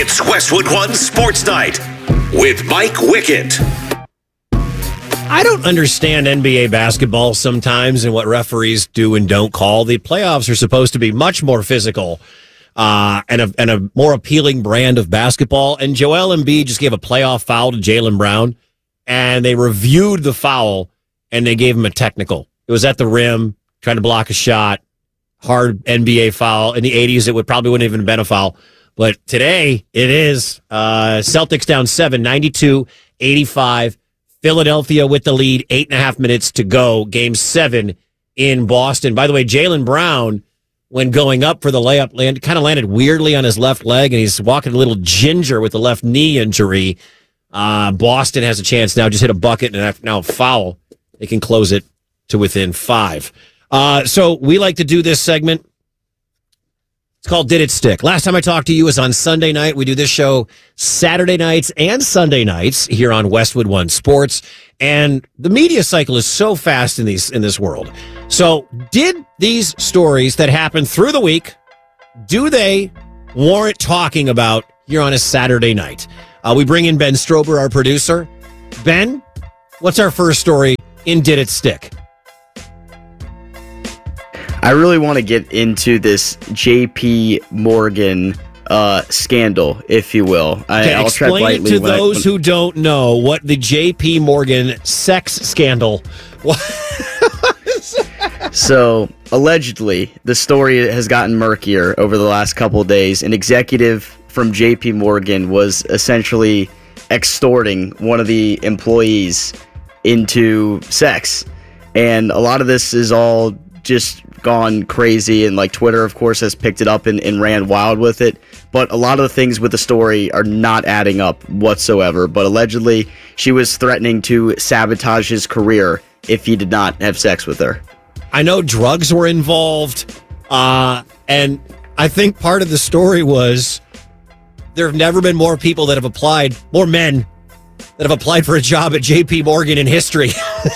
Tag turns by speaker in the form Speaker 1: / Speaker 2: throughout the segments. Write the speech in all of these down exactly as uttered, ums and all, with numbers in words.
Speaker 1: It's Westwood One Sports Night with Mike Wickett.
Speaker 2: I don't understand N B A basketball sometimes and what referees do and don't call. The playoffs are supposed to be much more physical uh, and, a, and a more appealing brand of basketball. And Joel Embiid just gave a playoff foul to Jaylen Brown, and they reviewed the foul, and they gave him a technical. It was at the rim, trying to block a shot, hard N B A foul. In the eighties, it would probably wouldn't even have been a foul. But today, it is. Uh, Celtics down seven, ninety-two eighty-five. Philadelphia with the lead, eight and a half minutes to go. Game seven in Boston. By the way, Jaylen Brown, when going up for the layup, land, kind of landed weirdly on his left leg, and he's walking a little ginger with the left knee injury. Uh, Boston has a chance now. Just hit a bucket, and now a foul. They can close it to within five. Uh, so we like to do this segment. It's called Did It Stick? Last time I talked to you was on Sunday night. We do this show Saturday nights and Sunday nights here on Westwood One Sports. And the media cycle is so fast in these in this world. So did these stories that happened through the week, do they warrant talking about here on a Saturday night? Uh, we bring in Ben Strober, our producer. Ben, what's our first story in Did It Stick?
Speaker 3: I really want to get into this J P Morgan uh, scandal, if you will.
Speaker 2: Okay,
Speaker 3: I, I'll tread
Speaker 2: explain
Speaker 3: lightly
Speaker 2: it to
Speaker 3: when I-
Speaker 2: those who don't know what the J P Morgan sex scandal was.
Speaker 3: So, allegedly, the story has gotten murkier over the last couple of days. An executive from J P Morgan was essentially extorting one of the employees into sex. And a lot of this is all just gone crazy, and like Twitter, of course, has picked it up and, and ran wild with it. But a lot of the things with the story are not adding up whatsoever. But allegedly, she was threatening to sabotage his career if he did not have sex with her.
Speaker 2: I know drugs were involved, uh, and I think part of the story was there have never been more people that have applied, more men that have applied for a job at J P Morgan in history.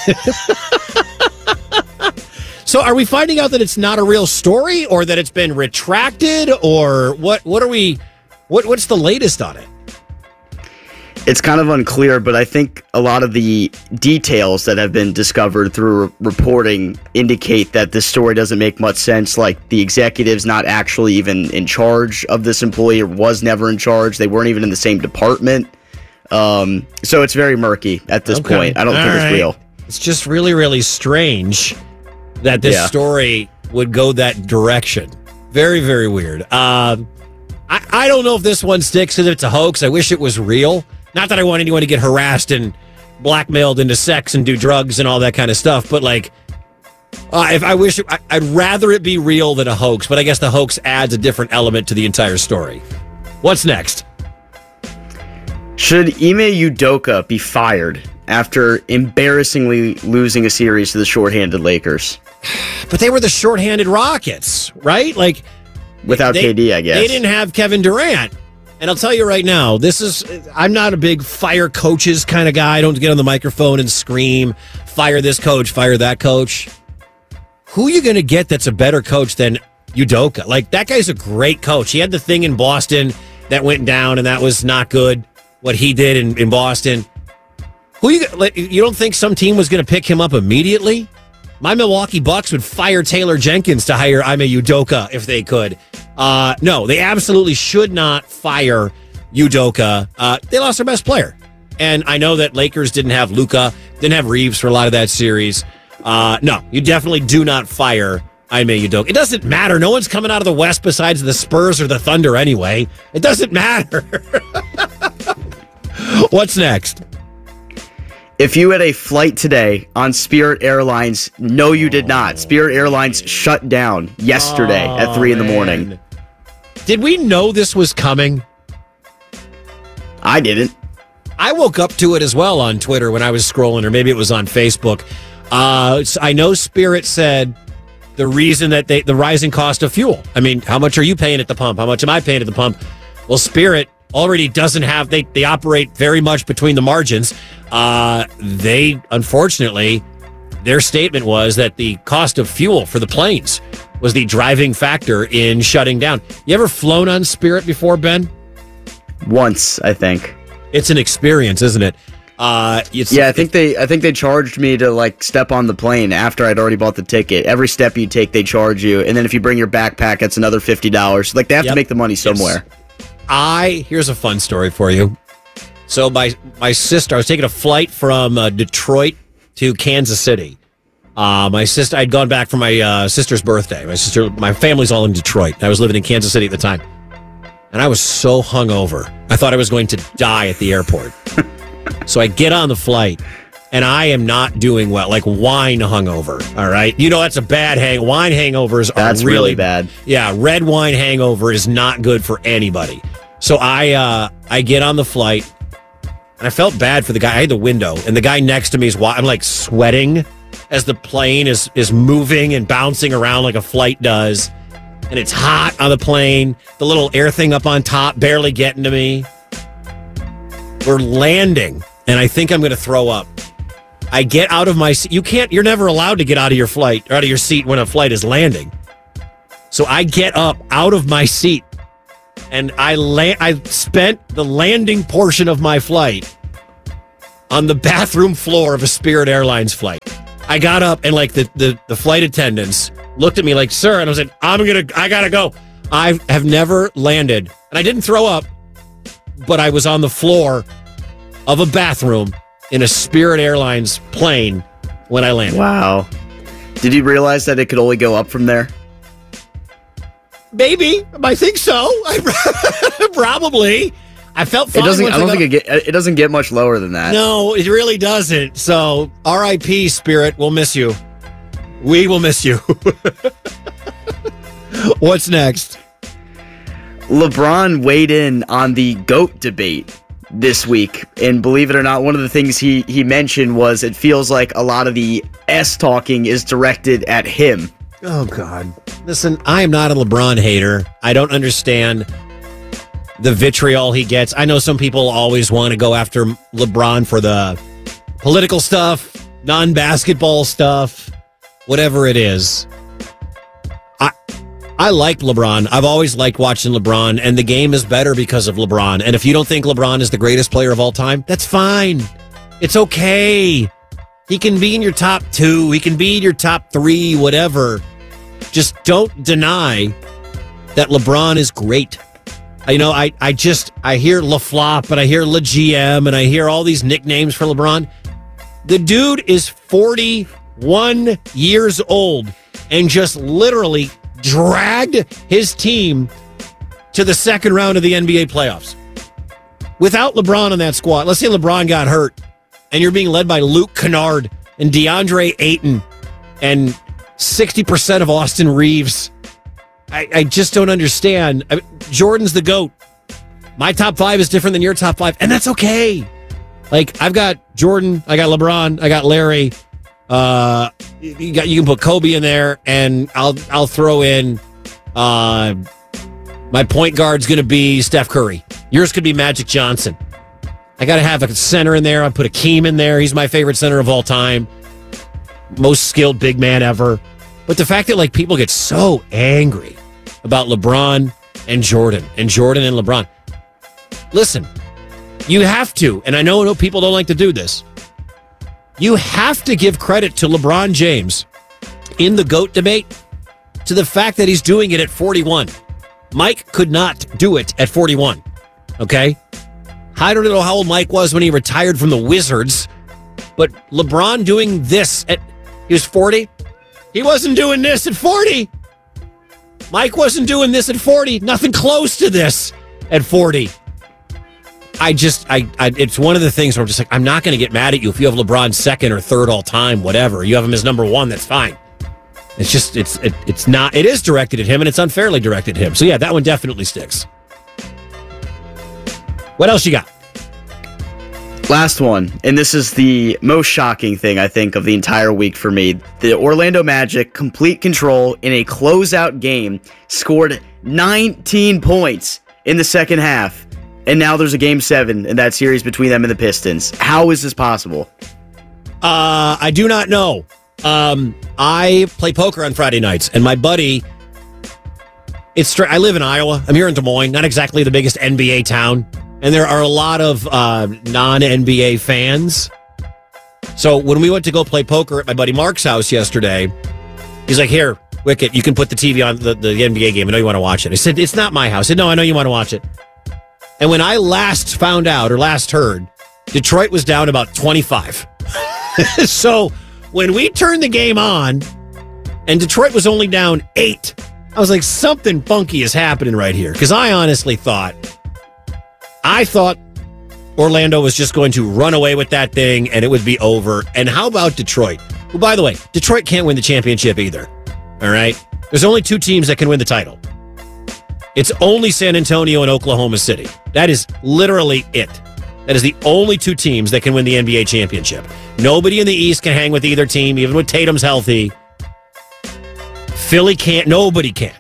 Speaker 2: So are we finding out that it's not a real story, or that it's been retracted, or what? What are we? What What's the latest on it?
Speaker 3: It's kind of unclear, but I think a lot of the details that have been discovered through re- reporting indicate that this story doesn't make much sense. Like, the executive's not actually even in charge of this employee, or was never in charge. They weren't even in the same department. Um, so it's very murky at this
Speaker 2: Okay.
Speaker 3: point. I don't
Speaker 2: All
Speaker 3: think
Speaker 2: right.
Speaker 3: it's real.
Speaker 2: It's just really, really strange that this
Speaker 3: Yeah.
Speaker 2: story would go that direction. Very, very weird. Um, I, I don't know if this one sticks, because if it's a hoax, I wish it was real. Not that I want anyone to get harassed and blackmailed into sex and do drugs and all that kind of stuff, but like, uh, if I wish, it, I, I'd rather it be real than a hoax, but I guess the hoax adds a different element to the entire story. What's next?
Speaker 3: Should Ime Udoka be fired after embarrassingly losing a series to the shorthanded Lakers?
Speaker 2: But they were the shorthanded Rockets, right? Like,
Speaker 3: Without
Speaker 2: they,
Speaker 3: K D, I guess.
Speaker 2: They didn't have Kevin Durant. And I'll tell you right now, this is, I'm not a big fire coaches kind of guy. I don't get on the microphone and scream, fire this coach, fire that coach. Who are you going to get that's a better coach than Udoka? Like, that guy's a great coach. He had the thing in Boston that went down, and that was not good, what he did in, in Boston. Who you like, you don't think some team was going to pick him up immediately? My Milwaukee Bucks would fire Taylor Jenkins to hire Ime Udoka if they could. Uh, no, they absolutely should not fire Udoka. Uh, they lost their best player. And I know that Lakers didn't have Luka, didn't have Reeves for a lot of that series. Uh, no, you definitely do not fire Ime Udoka. It doesn't matter. No one's coming out of the West besides the Spurs or the Thunder anyway. It doesn't matter. What's next?
Speaker 3: If you had a flight today on Spirit Airlines, no, you did not. Spirit Airlines shut down yesterday
Speaker 2: Oh,
Speaker 3: at three in the
Speaker 2: man.
Speaker 3: morning.
Speaker 2: Did we know this was coming?
Speaker 3: I didn't.
Speaker 2: I woke up to it as well on Twitter when I was scrolling, or maybe it was on Facebook. Uh, I know Spirit said the reason that they, the rising cost of fuel. I mean, how much are you paying at the pump? How much am I paying at the pump? Well, Spirit already doesn't have, they, they operate very much between the margins. Uh, they, unfortunately, their statement was that the cost of fuel for the planes was the driving factor in shutting down. You ever flown on Spirit before, Ben?
Speaker 3: once, I think.
Speaker 2: It's an experience, isn't it? Uh, it's,
Speaker 3: yeah, I think they I think they charged me to like step on the plane after I'd already bought the ticket. Every step you take, they charge you, and then if you bring your backpack, it's another fifty dollars. Like they have
Speaker 2: Yep.
Speaker 3: to make the money somewhere.
Speaker 2: Yes. I here's a fun story for you. So my my sister, I was taking a flight from uh, Detroit to Kansas City. Uh, my sister, I'd gone back for my uh, sister's birthday. My sister, my family's all in Detroit. I was living in Kansas City at the time, and I was so hungover. I thought I was going to die at the airport. So I get on the flight, and I am not doing well, like wine hungover. All right, you know that's a bad hang. Wine hangovers are
Speaker 3: That's
Speaker 2: really,
Speaker 3: really bad.
Speaker 2: Yeah, red wine hangover is not good for anybody. So I uh, I get on the flight, and I felt bad for the guy. I had the window, and the guy next to me is. I'm like sweating as the plane is is moving and bouncing around like a flight does, and it's hot on the plane. The little air thing up on top barely getting to me. We're landing, and I think I'm going to throw up. I get out of my seat. You can't, you're never allowed to get out of your flight, or out of your seat when a flight is landing. So I get up out of my seat, and I la- I spent the landing portion of my flight on the bathroom floor of a Spirit Airlines flight. I got up, and like the, the, the flight attendants looked at me like, sir, and I was like, I'm going to, I got to go. I have never landed, and I didn't throw up, but I was on the floor of a bathroom in a Spirit Airlines plane when I landed.
Speaker 3: Wow. Did you realize that it could only go up from there?
Speaker 2: Maybe. I think so. I, probably. I felt fine.
Speaker 3: It doesn't.
Speaker 2: once
Speaker 3: I don't
Speaker 2: got-
Speaker 3: think it get. It doesn't get much lower than that.
Speaker 2: No, it really doesn't. So, R I P Spirit. We'll miss you. We will miss you. What's next?
Speaker 3: LeBron weighed in on the GOAT debate this week, and believe it or not, one of the things he, he mentioned was it feels like a lot of the S-talking is directed at him.
Speaker 2: Oh, God. Listen, I am not a LeBron hater. I don't understand the vitriol he gets. I know some people always want to go after LeBron for the political stuff, non-basketball stuff, whatever it is. I like LeBron. I've always liked watching LeBron, and the game is better because of LeBron. And if you don't think LeBron is the greatest player of all time, that's fine. It's okay. He can be in your top two. He can be in your top three, whatever. Just don't deny that LeBron is great. You know, I, I just, I hear LaFlop, and I hear LaG M, and I hear all these nicknames for LeBron. The dude is forty-one years old and just literally dragged his team to the second round of the N B A playoffs. Without LeBron on that squad, let's say LeBron got hurt, and you're being led by Luke Kennard and DeAndre Ayton and sixty percent of Austin Reeves. I, I just don't understand. I mean, Jordan's the GOAT. My top five is different than your top five, and that's okay. Like, I've got Jordan, I got LeBron, I got Larry. Uh, you got you can put Kobe in there, and I'll I'll throw in. Uh, my point guard's going to be Steph Curry. Yours could be Magic Johnson. I got to have a center in there. I put Akeem in there. He's my favorite center of all time, most skilled big man ever. But the fact that like people get so angry about LeBron and Jordan and Jordan and LeBron, listen, you have to, and I know, I know people don't like to do this. You have to give credit to LeBron James in the GOAT debate to the fact that he's doing it at forty-one. Mike could not do it at forty-one. Okay? I don't know how old Mike was when he retired from the Wizards, but LeBron doing this at, he was forty. He wasn't doing this at forty. Mike wasn't doing this at forty. Nothing close to this at forty. I just, I, I, it's one of the things where I'm just like, I'm not going to get mad at you if you have LeBron second or third all time, whatever. You have him as number one, that's fine. It's just, it's, it, it's not, it is directed at him, and it's unfairly directed at him. So yeah, that one definitely sticks. What else you got?
Speaker 3: Last one, and this is the most shocking thing, I think, of the entire week for me. The Orlando Magic, complete control in a closeout game, scored nineteen points in the second half. And now there's a game seven in that series between them and the Pistons. How is this possible?
Speaker 2: Uh, I do not know. Um, I play poker on Friday nights, and my buddy, it's I live in Iowa. I'm here in Des Moines, not exactly the biggest N B A town. and there are a lot of uh, non-N B A fans. So when we went to go play poker at my buddy Mark's house yesterday, he's like, here, Wicket, you can put the T V on the, the N B A game. I know you want to watch it. I said, it's not my house. I said, no, I know you want to watch it. And when I last found out or last heard, Detroit was down about twenty-five. So when we turned the game on and Detroit was only down eight, I was like, something funky is happening right here. Because I honestly thought, I thought Orlando was just going to run away with that thing and it would be over. And how about Detroit? Well, by the way, Detroit can't win the championship either. All right? There's only two teams that can win the title. It's only San Antonio and Oklahoma City. That is literally it. That is the only two teams that can win the N B A championship. Nobody in the East can hang with either team, even when Tatum's healthy. Philly can't. Nobody can.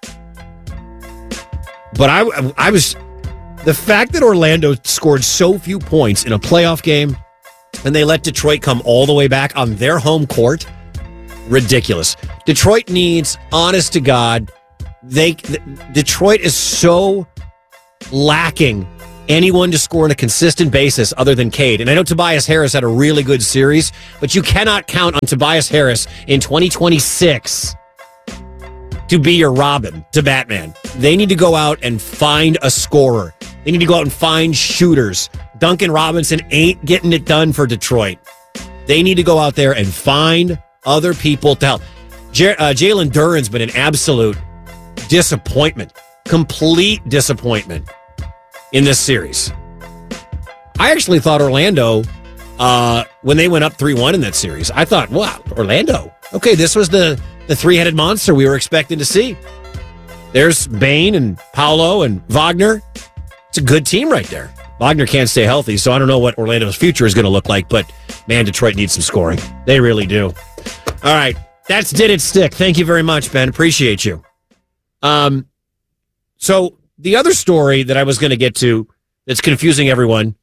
Speaker 2: But I, I was... The fact that Orlando scored so few points in a playoff game and they let Detroit come all the way back on their home court, ridiculous. Detroit needs, honest to God, they Detroit is so lacking anyone to score on a consistent basis other than Cade. And I know Tobias Harris had a really good series, but you cannot count on Tobias Harris in twenty twenty-six to be your Robin to Batman. They need to go out and find a scorer. They need to go out and find shooters. Duncan Robinson ain't getting it done for Detroit. They need to go out there and find other people to help. J- uh, Jalen Duren's been an absolute disappointment. Complete disappointment in this series. I actually thought Orlando, uh, when they went up three one in that series, I thought, wow, Orlando. Okay, this was the, the three-headed monster we were expecting to see. There's Bane and Paolo and Wagner. It's a good team right there. Wagner can't stay healthy, so I don't know what Orlando's future is going to look like, but man, Detroit needs some scoring. They really do. All right, that's Did It Stick. Thank you very much, Ben. Appreciate you. Um, so the other story that I was going to get to that's confusing everyone,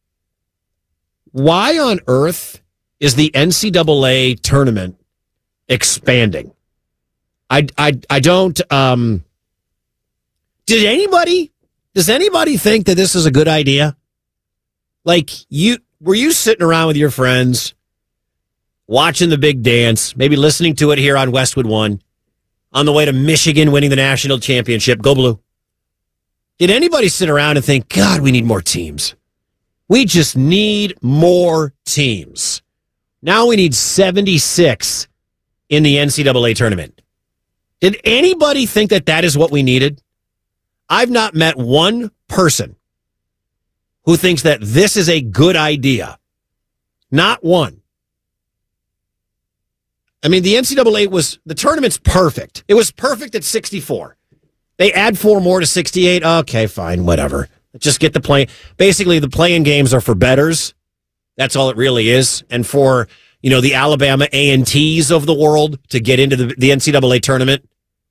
Speaker 2: why on earth is the N C double A tournament expanding? I, I, I don't... Um, did anybody... Does anybody think that this is a good idea? Like, you were you sitting around with your friends, watching the big dance, maybe listening to it here on Westwood One, on the way to Michigan winning the national championship? Go Blue. Did anybody sit around and think, God, we need more teams? We just need more teams. Now we need seventy-six in the N C double A tournament. Did anybody think that that is what we needed? I've not met one person who thinks that this is a good idea. Not one. I mean, the N C double A was, the tournament's perfect. It was perfect at sixty-four. They add four more to sixty-eight. Okay, fine, whatever. Just get the play. Basically, the play-in games are for bettors. That's all it really is. And for, you know, the Alabama A and T's of the world to get into the, the N C double A tournament.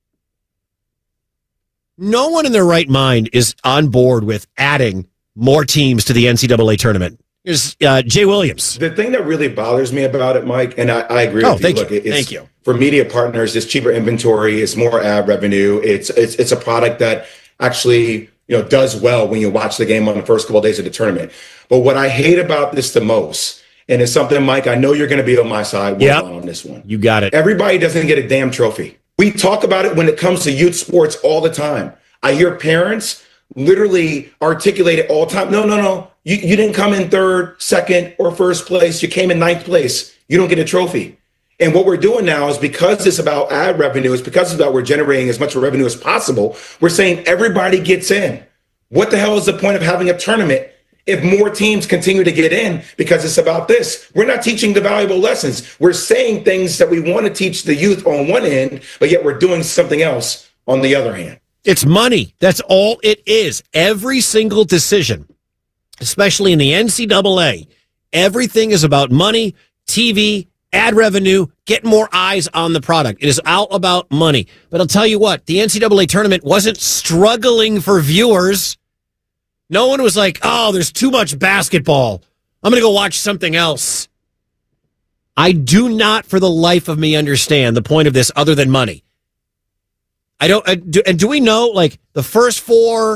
Speaker 2: No one in their right mind is on board with adding more teams to the N C double A tournament. Here's uh, Jay Williams.
Speaker 4: The thing that really bothers me about it, Mike, and I, I agree
Speaker 2: oh,
Speaker 4: with
Speaker 2: thank
Speaker 4: you.
Speaker 2: you.
Speaker 4: Look, it's,
Speaker 2: thank you.
Speaker 4: For media partners, it's cheaper inventory, it's more ad revenue. It's it's it's a product that actually, you know, does well when you watch the game on the first couple of days of the tournament. But what I hate about this the most, and it's something, Mike, I know you're going to be on my side
Speaker 2: yep.
Speaker 4: on this one.
Speaker 2: You got it.
Speaker 4: Everybody doesn't get a damn trophy. We talk about it when it comes to youth sports all the time. I hear parents literally articulate it all the time. No, no, no. You, you didn't come in third, second, or first place. You came in ninth place. You don't get a trophy. And what we're doing now is because it's about ad revenue, it's because it's about we're generating as much revenue as possible. We're saying everybody gets in. What the hell is the point of having a tournament if more teams continue to get in because it's about this? We're not teaching the valuable lessons. We're saying things that we want to teach the youth on one end, but yet we're doing something else on the other hand.
Speaker 2: It's money. That's all it is. Every single decision, especially in the N C double A, everything is about money, T V, ad revenue, get more eyes on the product. It is all about money. But I'll tell you what, the N C double A tournament wasn't struggling for viewers. No one was like, oh, there's too much basketball. I'm going to go watch something else. I do not, for the life of me, understand the point of this other than money. I don't, uh, do, and do we know, like, the first four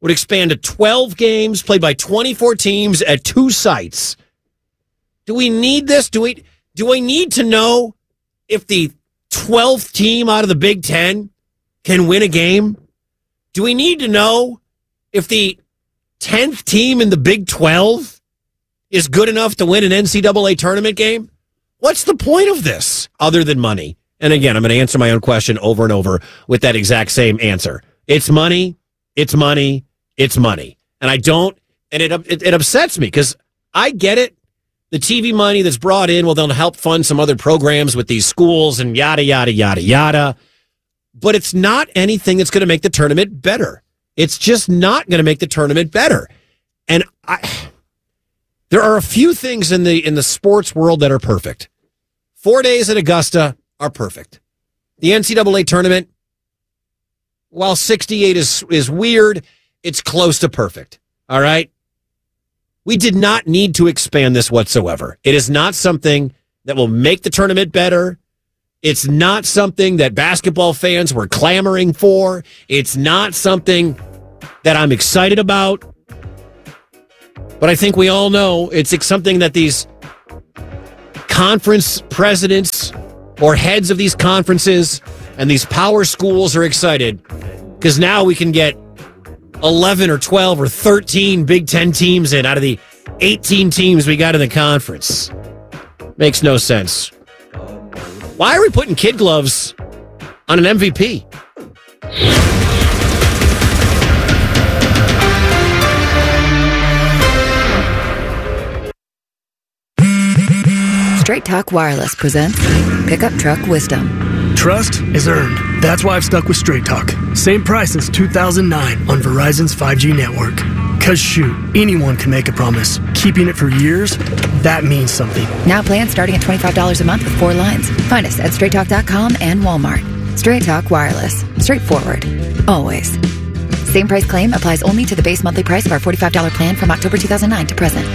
Speaker 2: would expand to twelve games played by twenty-four teams at two sites. Do we need this? Do we do I need to know if the twelfth team out of the Big Ten can win a game? Do we need to know if the tenth team in the Big twelve is good enough to win an N C double A tournament game? What's the point of this other than money? And again, I'm going to answer my own question over and over with that exact same answer. It's money. It's money. It's money. And I don't, and it it, it upsets me because I get it. The T V money that's brought in, well, they'll help fund some other programs with these schools and yada, yada, yada, yada. But it's not anything that's going to make the tournament better. It's just not going to make the tournament better. And I, there are a few things in the in the sports world that are perfect. Four days at Augusta are perfect. The N C double A tournament, while sixty-eight is is weird, it's close to perfect. All right? We did not need to expand this whatsoever. It is not something that will make the tournament better. It's not something that basketball fans were clamoring for. It's not something that I'm excited about. But I think we all know it's something that these conference presidents or heads of these conferences and these power schools are excited because now we can get eleven or twelve or thirteen Big Ten teams in out of the eighteen teams we got in the conference. Makes no sense. Why are we putting kid gloves on an M V P?
Speaker 5: Straight Talk Wireless presents Pickup Truck Wisdom.
Speaker 6: Trust is earned. That's why I've stuck with Straight Talk. Same price since two thousand nine on Verizon's five G network. Cause shoot, anyone can make a promise. Keeping it for years, that means something.
Speaker 5: Now plans starting at twenty-five dollars a month with four lines. Find us at straight talk dot com and Walmart. Straight Talk Wireless. Straightforward. Always. Same price claim applies only to the base monthly price of our forty-five dollars plan from October two thousand nine to present.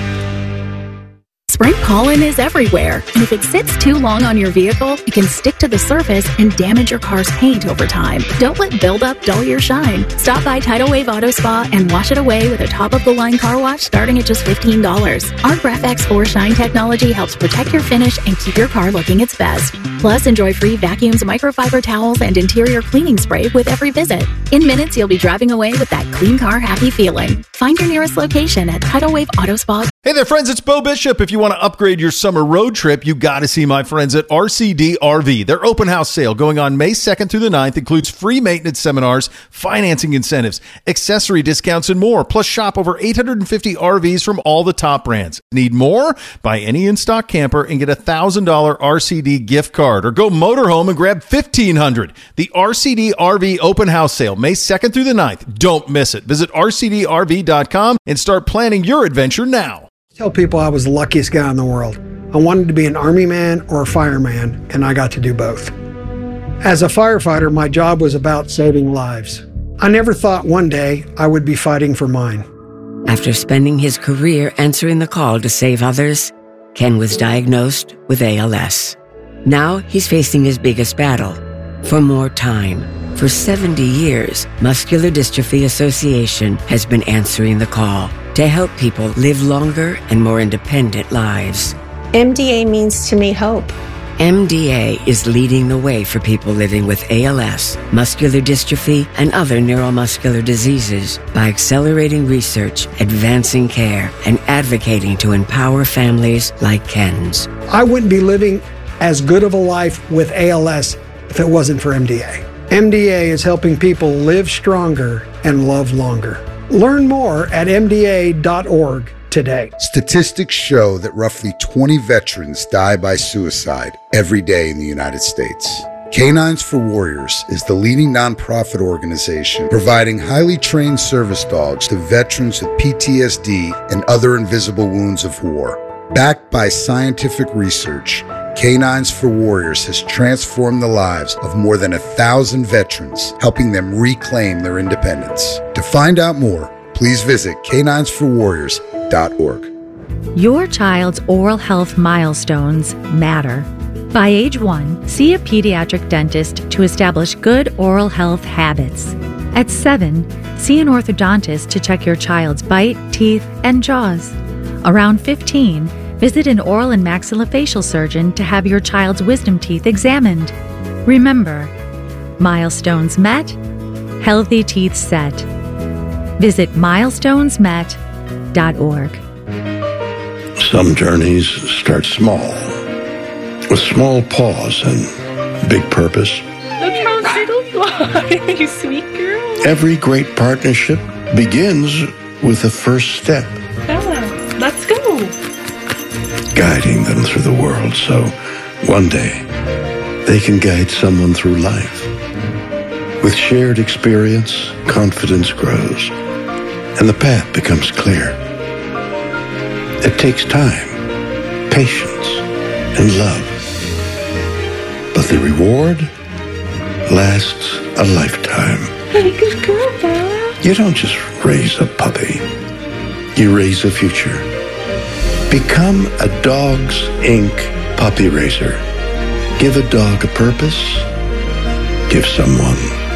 Speaker 7: Spring pollen is everywhere, and if it sits too long on your vehicle, it can stick to the surface and damage your car's paint over time. Don't let buildup dull your shine. Stop by Tidal Wave Auto Spa and wash it away with a top-of-the-line car wash starting at just fifteen dollars. Our Graph-X four Shine technology helps protect your finish and keep your car looking its best. Plus, enjoy free vacuums, microfiber towels, and interior cleaning spray with every visit. In minutes, you'll be driving away with that clean car happy feeling. Find your nearest location at Tidal Wave Auto Spa.
Speaker 8: Hey there, friends. It's Bo Bishop. If you want to upgrade your summer road trip, you got to see my friends at R C D R V. Their open house sale going on May second through the ninth includes free maintenance seminars, financing incentives, accessory discounts, and more. Plus, shop over eight hundred fifty R Vs from all the top brands. Need more? Buy any in-stock camper and get a one thousand dollars R C D gift card. Or go motorhome and grab fifteen hundred dollars. The R C D R V open house sale, May second through the ninth. Don't miss it. Visit R C D R V dot com and start planning your adventure now.
Speaker 9: Tell people I was the luckiest guy in the world. I wanted to be an army man or a fireman, and I got to do both. As a firefighter, my job was about saving lives. I never thought one day I would be fighting for mine.
Speaker 10: After spending his career answering the call to save others, Ken was diagnosed with A L S. Now he's facing his biggest battle, for more time. For seventy years, Muscular Dystrophy Association has been answering the call to help people live longer and more independent lives.
Speaker 11: M D A means to me hope.
Speaker 10: M D A is leading the way for people living with A L S, muscular dystrophy, and other neuromuscular diseases by accelerating research, advancing care, and advocating to empower families like Ken's.
Speaker 9: I wouldn't be living as good of a life with A L S if it wasn't for M D A. M D A is helping people live stronger and love longer. Learn more at M D A dot org today.
Speaker 12: Statistics show that roughly twenty veterans die by suicide every day in the United States. Canines for Warriors is the leading nonprofit organization providing highly trained service dogs to veterans with P T S D and other invisible wounds of war. Backed by scientific research, Canines for Warriors has transformed the lives of more than a thousand veterans, helping them reclaim their independence. To find out more, please visit canines for warriors dot org.
Speaker 13: Your child's oral health milestones matter. By age one, see a pediatric dentist to establish good oral health habits. At seven, See an orthodontist to check your child's bite, teeth, and jaws. Around fifteen, visit an oral and maxillofacial surgeon to have your child's wisdom teeth examined. Remember, milestones met, healthy teeth set. Visit milestones met dot org.
Speaker 14: Some journeys start small, with small pause and big purpose.
Speaker 15: Look how little fly, you sweet girl.
Speaker 14: Every great partnership begins with the first step.
Speaker 15: Bella, let's go.
Speaker 14: Guiding them through the world so one day they can guide someone through life. With shared experience, confidence grows, and the path becomes clear. It takes time, patience, and love. But the reward lasts a lifetime.
Speaker 15: Good girl, Bella.
Speaker 14: You don't just raise a puppy. You raise a future. Become a Dogs Incorporated puppy raiser. Give a dog a purpose. Give someone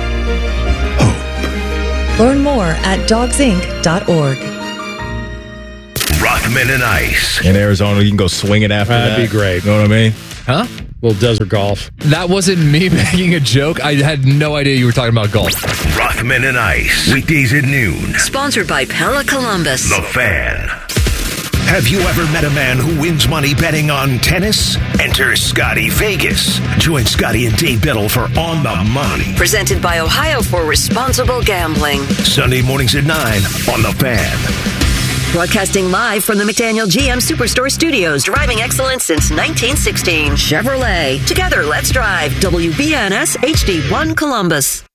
Speaker 14: hope.
Speaker 16: Learn more at dogs inc dot org.
Speaker 1: Rothman and Ice.
Speaker 17: In Arizona, you can go swinging after that.
Speaker 18: That'd be great.
Speaker 17: You know what I mean?
Speaker 18: Huh? Little desert golf.
Speaker 19: That wasn't me making a joke. I had no idea you were talking about golf.
Speaker 1: Rothman and Ice. Weekdays at noon.
Speaker 20: Sponsored by Pella Columbus.
Speaker 1: The Fan. Have you ever met a man who wins money betting on tennis? Enter Scotty Vegas. Join Scotty and Dave Biddle for On the Money.
Speaker 20: Presented by Ohio for Responsible Gambling.
Speaker 1: Sunday mornings at nine on The Fan.
Speaker 20: Broadcasting live from the McDaniel G M Superstore Studios. Driving excellence since nineteen sixteen. Chevrolet. Together, let's drive. W B N S H D one Columbus.